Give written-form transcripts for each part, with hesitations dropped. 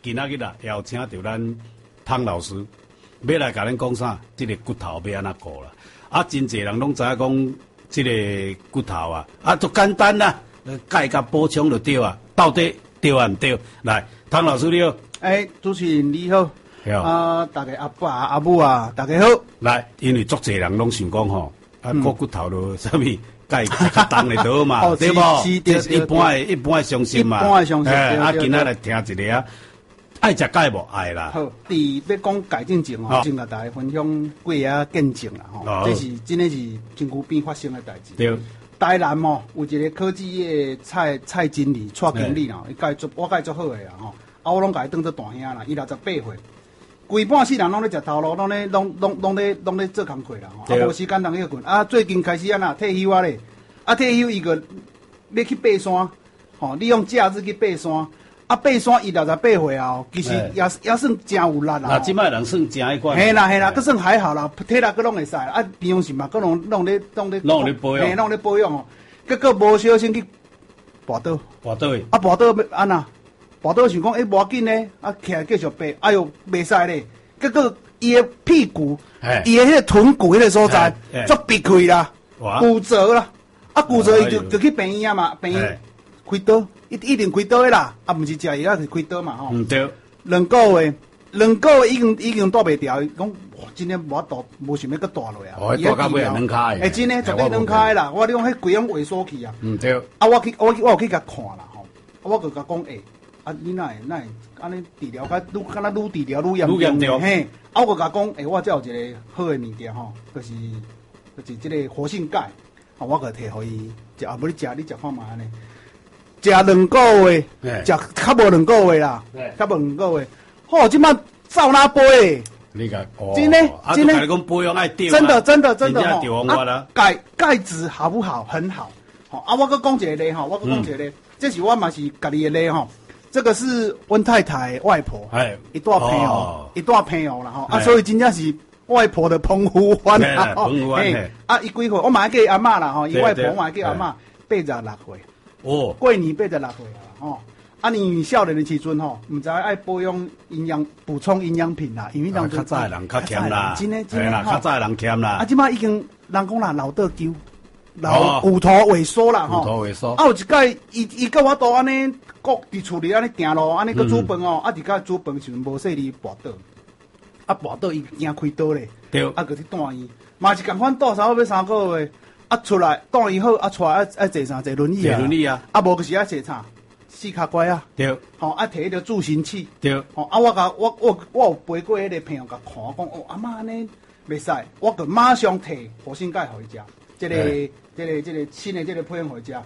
今仔日啊，邀请到咱汤老师，要来甲咱讲啥？这个骨头要安怎顾啦？啊，真侪人拢知影讲，这个骨头啊，就简单啦，钙甲补充就对啊。到底对啊唔对？来，汤老师你好。 主持人你好。大家阿爸阿母啊，大家好。 来，因为足侪人拢想讲吼，顾骨头就啥物？钙较重的多嘛，对无？这是一般的常识嘛。 一般的常识。 今仔来听一个啊，爱食钙无？爱啦。 好，要讲钙进前吼，先甲大家分享几个见证啦吼。这是真的是身躯边发生的代志。 对。 台南吼有一个科技业蔡经理、蔡经理啦，我甲伊足好的啦吼。我拢甲伊当做大兄啦，伊68岁，规半世人拢咧食头路，拢咧做工课啦吼。无时间通去困。最近开始退休咧。退休伊个要去爬山，吼，利用假日去爬山。爬山伊68岁啊，其实也算真有力啦。 即摆人算真迄款。 嘿啦，佫算还好啦，体力佫拢会使。平常时嘛，佫拢咧保养， 拢咧保养哦。结果无小心去跋倒。跋倒要安那？跋倒想讲无要紧呢，起来继续爬。哎哟，袂使咧。结果伊的屁股，伊的迄个臀骨迄个所在，足闭开啦，骨折啦。骨折伊就去病院嘛，病院开刀，一定开刀的啦。毋是食药，是开刀嘛吼。 对。 2个月已经带袂调，伊讲真诶无法度，无想要佫带落啊。 带到尾两骹。 真诶，绝对两骹啦。我你讲迄规样萎缩去啊。 对。 我有去甲看啦吼，我就甲讲你哪会安尼治疗，敢若愈治疗愈严重嘿。我就甲讲我这有一个好诶物件吼，就是即个活性钙。我个摕互伊食，无你食看嘛安尼，食2个月，食较无2个月啦，较无2个月，好，即摆走哪杯？ 你讲真的， 你讲保养爱对， 真的钙质好不好？很好。我搁讲一个例吼，这是我嘛是家己的例吼，这个是阮太太外婆，一大片哦啦吼，所以真正是。外婆的澎湖湾啊，伊几岁？我嘛叫伊阿嬷啦吼，伊外婆我嘛叫阿嬷，86岁。哦，过年86岁啦吼。你少年的时阵吼，毋知爱保养补充营养品啦，因为当较早的人较欠啦， 真诶啦，较早的人欠啦。 即摆已经人讲啦，老倒揪，骨头萎缩啦吼。 骨头萎缩。 有一届伊甲我都安尼，伫厝里安尼行路，安尼去煮饭哦，伫甲煮饭时阵无说你跋倒。跋倒伊惊开刀咧， 对， 去带伊，嘛是共款带差不多3个月，出来带伊好，出来爱坐啥？坐轮椅啊，无就是爱坐啥？4脚拐啊，对，摕迄个助行器，对，我有陪过迄个朋友甲看，讲阿嬷安尼袂使，我就马上摕活性钙互伊食，这个新的这个配方互伊食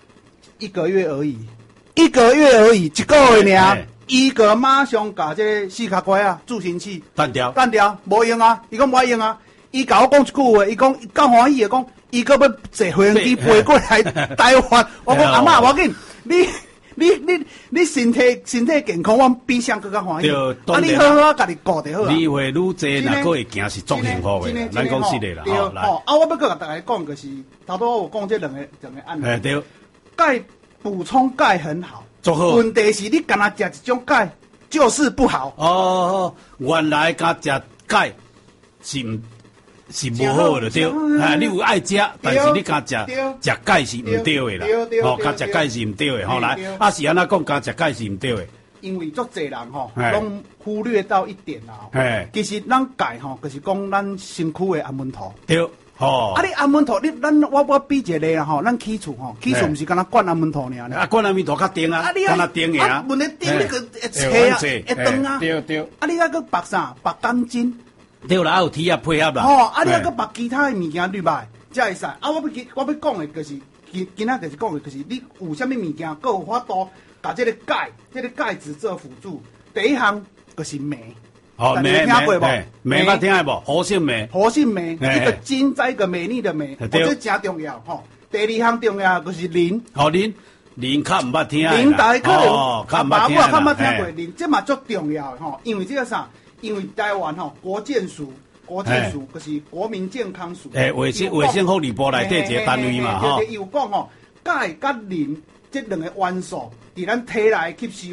，1个月而已，1个月尔。伊个马上甲这个4脚拐啊助行器断掉，无用啊！伊讲无用啊！伊甲我讲一句话，伊讲够欢喜的讲，伊个要坐飞行机飞过来台湾。我讲阿嬷，我紧，你身体健康，我比上更加欢喜。你好好家己顾就好啊。 你会愈济，若个会行是足幸福的。咱讲实的啦， 吼来。我要甲大家讲，就是头拄我有讲这两个案例。对。钙补充钙很好。问题是你干那食一种钙，就是不好。 原来甲食钙是无好的对，你有爱食，但是你甲食钙是唔对的啦。甲食钙是唔对的。来，是安怎讲？甲食钙是唔对的。 因为足侪人拢忽略到一点啦。其实咱钙就是讲咱身躯的安稳土。对。你安稳土，我比一个例啦咱起厝起厝毋是干那灌安稳土尔。 灌安稳土较定啊，干那定的啊。 问题定你个会切啊，会断啊。对。你还佫绑啥？绑钢筋。 对啦，有铁啊配合啦。 你还佫绑其他的物件入来，才会使。我要讲的就是今仔就是讲的就是你有啥物物件，佫有法度把这个钙质做辅助。第一项就是镁。 镁听过无？镁捌听下无？活性镁， 一个金在一个美丽的美，这真重要吼。第二项重要就是磷， 磷较毋捌听， 磷大家可能较毋捌听， 我较捌听过磷，这嘛足重要吼。因为这个啥？因为台湾国健署就是国民健康署， 卫生福利部内底一个单位嘛伊有讲吼，钙甲磷这两个元素伫咱体内吸收。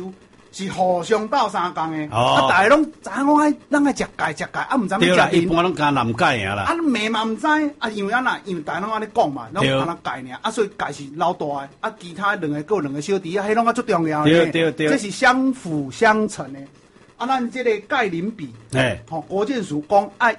是互相斗相共的。大家拢知影咱爱食钙，唔知要食一般拢敢南钙尔啦。 妹嘛唔知，因为因为大家拢安尼讲嘛，拢敢钙尔，所以钙是老大的，其他两个小弟迄拢足重要的。对，这是相辅相成的。咱这个钙磷比，国健署讲爱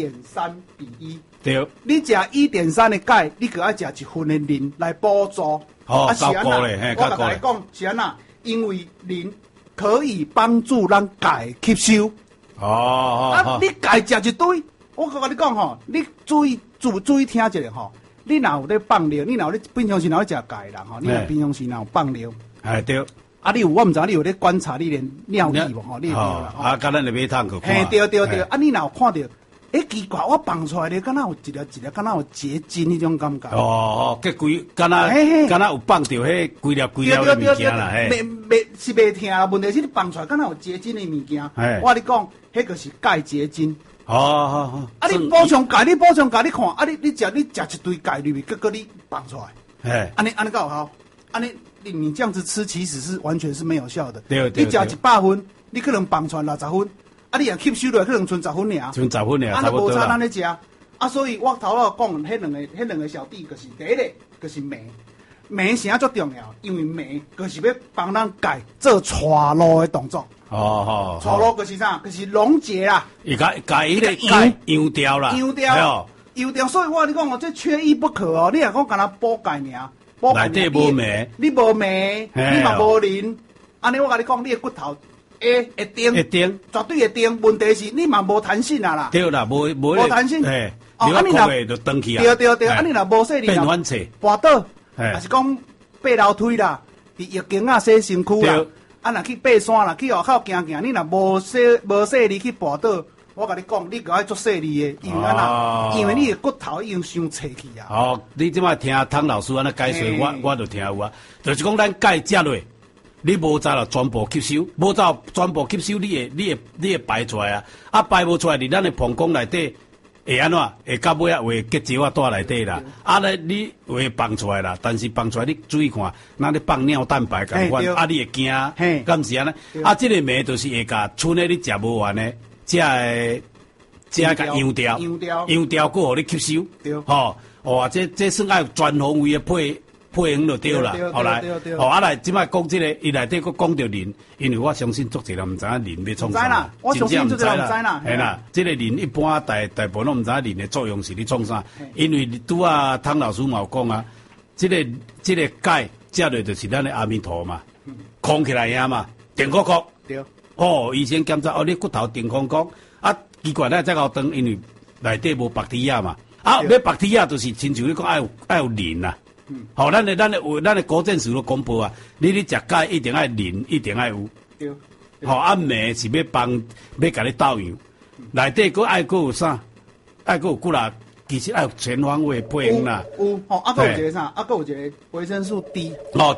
1.3:1。对，你食1.3的钙，你就要食1份的磷来补助。 高高嘞， 我甲你讲是安那，因为磷可以帮助咱钙吸收。你钙食一堆，我甲你讲吼，你注意听一下吼，你若有咧放尿，你若有咧平常时若有食钙人吼，你若平常时若有放尿， 对。 你我毋知你有咧观察你连尿液无吼？你有啦。 甲咱咧马桶去看。对。你若有看到，奇怪，我放出来咧，敢若有一粒，敢若有结晶迄种感觉。 结规，敢若有放着迄规粒的物件啦。 是袂疼啦，问题是你放出来，敢若有结晶的物件。我跟你讲，迄个是钙结晶。你补充钙，你看，你食一堆钙入去，结果你放出来。安尼够有效？安尼。你这样子吃其实是完全是没有效的。对。你食100分，你可能放出来60分，你若吸收落可能剩10分尔。剩10分尔，差不多啦。无差咱咧食，所以我头仔讲，迄两个小弟就是第一个，就是镁啥足重要，因为镁就是要帮咱钙做带路的动作。带路就是啥？就是溶解啦。伊甲迄个钙溶掉啦。 溶掉，所以我跟你讲这缺一不可哦。你若讲干那补钙尔。 内底无镁， 你无镁，你嘛无磷，安尼我甲你讲，你的骨头会定，绝对会定。问题是你嘛无弹性啊啦。 对啦，无弹性。 你若空就断去啊。对，你若无说你变反侧， 跋倒，还是讲爬楼梯啦，伫月经啊洗身躯啦，若去爬山啦，去外口行，你若无说你去跋倒。我甲你讲，你个爱做细腻的，因为安那，因为你的骨头已经伤脆去啊。 你即摆听汤老师安尼解说，我就听有啊。就是讲咱钙食落，你无早了全部吸收，无早全部吸收，你会排出来啊。排无出来，伫咱的膀胱内底会安怎？会到尾会结石带内底啦。你会放出来啦，但是放出来你注意看，那你放尿蛋白共款，你会惊，敢是安尼？这个镁就是会甲剩的你食无完的。这甲溶掉，过互你吸收，这算爱有全方位的配方就对啦。后来，来，即摆讲这个，伊内底佫讲到磷，因为我相信作者人毋知影磷要创啥， 我相信作者人毋知啦。 系啦，这个磷一般大部分拢毋知影磷的作用是咧创啥，因为拄啊汤老师嘛有讲啊，这个钙食落就是咱的阿弥陀嘛，空起来呀嘛，电锅锅。对。医生检查，你骨头定空空，奇怪咱再搞长，因为内底无白体亚嘛，要白体亚就是亲像你讲爱有磷啦，咱的国健署都公布啊，你食钙一定爱磷，一定爱有，对，镁是要甲你斗样，内底佫有啥，佫有骨啦，其实爱有全方位配方啦， 有，佫有一个啥，佫有一个维生素 D，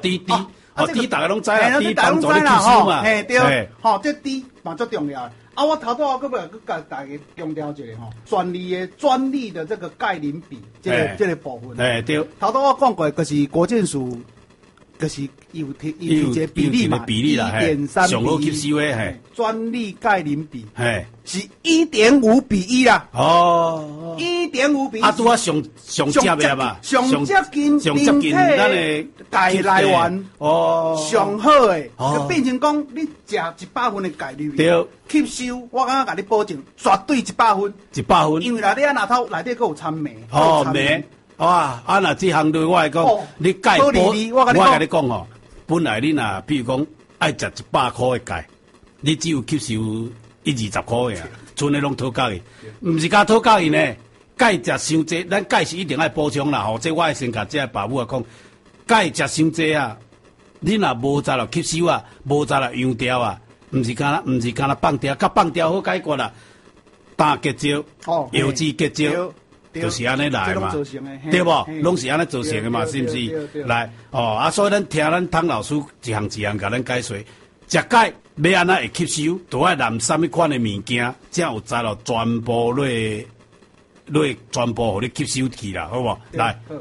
D 大家拢知啦，D 帮助你吸收嘛， 对，这 D 嘛最重要的。我头拄佫要甲大家强调一下专利的这个钙磷比，这个部分。对。头拄我讲过，就是国健署，就是有一个比例嘛，1.3:1， 上好吸收的， 专利钙磷比，是1.5:1啦。1.5:1。 拄啊上接的嘛， 上接近咱的钙来源，上好的，就变成讲你食100分的钙入去，吸收，我感觉甲你保证绝对100分。100分。因为内底那头内底佫有掺镁。 镁。若这项对我来讲，你钙补，我甲你讲吼，本来你若比如讲爱食100块的钙，你只有吸收1-20块的，剩的拢讨价的，毋是甲讨价的呢。钙食伤济，咱钙是一定爱补充啦。这我先甲这爸母讲，钙食伤济啊，你若无早了吸收啊，无早了溶掉啊，毋是干那放掉，甲放掉好解决啦。胆结石、腰子结石。就是安尼来嘛，对不？拢是安尼造成的嘛，是不是？来，所以咱听咱汤老师一项甲咱解说，食钙要安怎会吸收，都爱含什么款的物件，才有早了全部全部互你吸收去啦，好不？来，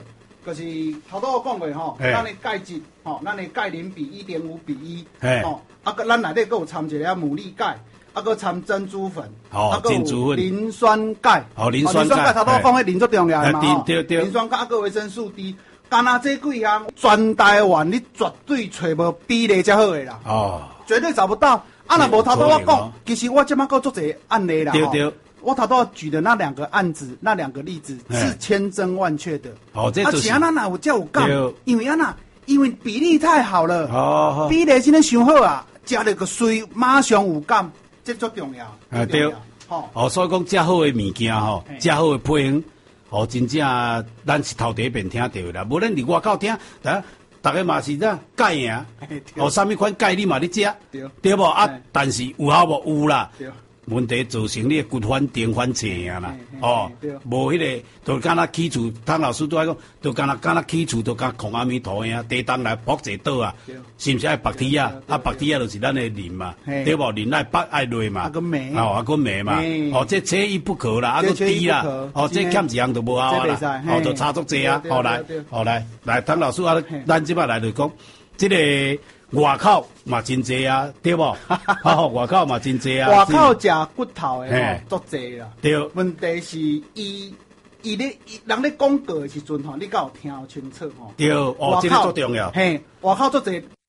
就是头拄我讲过吼，咱的钙质吼，咱的钙磷比1.5:1，吼，咱内底佫有掺一个牡蛎钙，佫掺珍珠粉， 珍珠粉、 磷酸钙， 磷酸钙， 头拄我讲迄磷最重要的嘛， 对， 磷酸钙佫维生素 D， 干那这几项，全台湾你绝对找无比例遮好的啦，绝对找不到。若无头拄我讲，其实我即摆佫做一个案例啦， 对。 我头拄举的那2个案子，那2个例子是千真万确的。 这就是。 其他哪有叫有讲？因为比例太好了。比例真的上好啊，食了个水马上有感，这最重要。 对。所以讲遮好的物件吼，遮好的配方，真正咱是头第一遍听到的啦。无咱伫外口听，大家嘛是啥钙啊？啥物款钙你嘛咧食？对无但是有效无有啦。问题造成你的骨反丁反侧啊啦，无迄个，就敢若起厝，汤老师都爱讲，就敢若起厝，就敢控阿弥陀呀，地当来卜一倒啊，是毋是爱白铁啊？白铁啊就是咱的磷嘛，对无？磷爱白爱落嘛，佫镁嘛，这缺一不可啦，佫低啦，这欠一项就无效啦，就差足济啊，来，汤老师咱即摆来就讲，这个。外口嘛真济啊，对无？外口嘛真济啊。 外口食骨头的足济啦。 对。 问题是人咧广告的时阵吼，你敢有听清楚吼？ 对，这个足重要。 外口足济